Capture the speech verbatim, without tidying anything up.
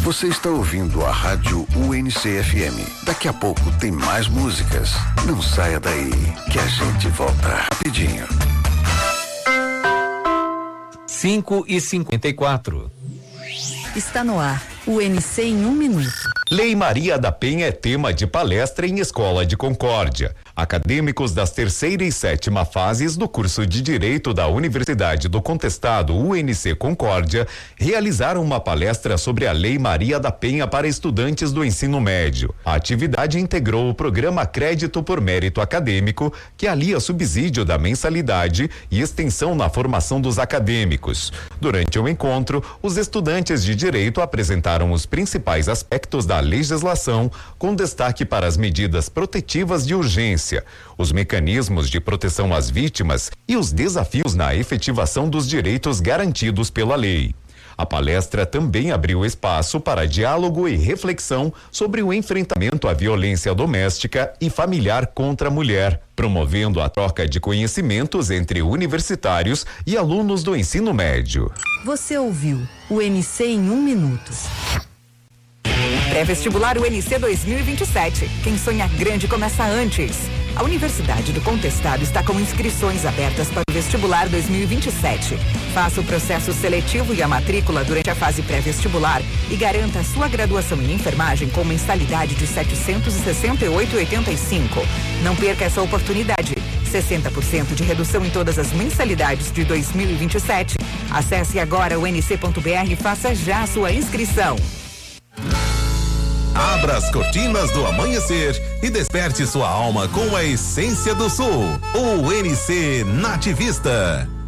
Você está ouvindo a Rádio U N C F M. Daqui a pouco tem mais músicas. Não saia daí, que a gente volta rapidinho. cinco e cinquenta e quatro. Está no ar, U N C em um minuto. Lei Maria da Penha é tema de palestra em Escola de Concórdia. Acadêmicos das terceira e sétima fases do curso de Direito da Universidade do Contestado U N C Concórdia realizaram uma palestra sobre a Lei Maria da Penha para estudantes do ensino médio. A atividade integrou o programa Crédito por Mérito Acadêmico, que alia subsídio da mensalidade e extensão na formação dos acadêmicos. Durante o encontro, os estudantes de Direito apresentaram os principais aspectos da legislação, com destaque para as medidas protetivas de urgência, os mecanismos de proteção às vítimas e os desafios na efetivação dos direitos garantidos pela lei. A palestra também abriu espaço para diálogo e reflexão sobre o enfrentamento à violência doméstica e familiar contra a mulher, promovendo a troca de conhecimentos entre universitários e alunos do ensino médio. Você ouviu o U N C em um minuto. Pré-vestibular U N C dois mil e vinte e sete. Quem sonha grande começa antes. A Universidade do Contestado está com inscrições abertas para o vestibular dois mil e vinte e sete. Faça o processo seletivo e a matrícula durante a fase pré-vestibular e garanta a sua graduação em enfermagem com mensalidade de setecentos e sessenta e oito reais e oitenta e cinco centavos. Não perca essa oportunidade. sessenta por cento de redução em todas as mensalidades de dois mil e vinte e sete. Acesse agora u n c ponto b r e faça já a sua inscrição. Abra as cortinas do amanhecer e desperte sua alma com a essência do sul. O U N C Nativista.